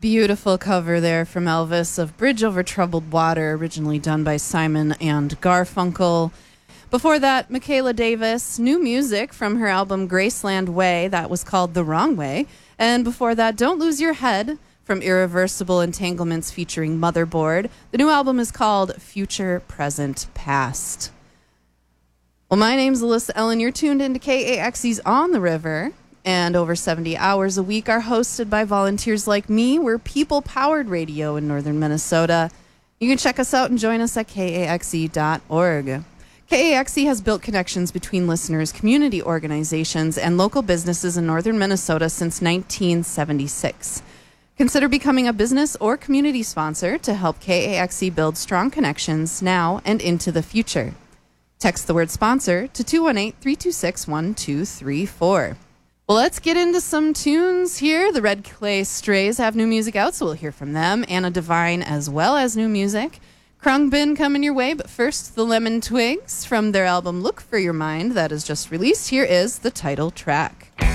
Beautiful cover there from Elvis of Bridge Over Troubled Water, originally done by Simon and Garfunkel. Before that, Michaela Davis, new music from her album Graceland Way, that was called The Wrong Way. And before that, Don't Lose Your Head from Irreversible Entanglements featuring Motherboard. The new album is called Future, Present, Past. Well, my name's Alyssa Ellen. You're tuned into KAXE's On the River. And over 70 hours a week are hosted by volunteers like me. We're people-powered radio in northern Minnesota. You can check us out and join us at KAXE.org. KAXE has built connections between listeners, community organizations, and local businesses in northern Minnesota since 1976. Consider becoming a business or community sponsor to help KAXE build strong connections now and into the future. Text the word sponsor to 218-326-1234. Well, let's get into some tunes here. The Red Clay Strays have new music out, so we'll hear from them. Anna Devine as well as new music. Krungbin coming your way, but first the Lemon Twigs from their album Look for Your Mind that is just released. Here is the title track.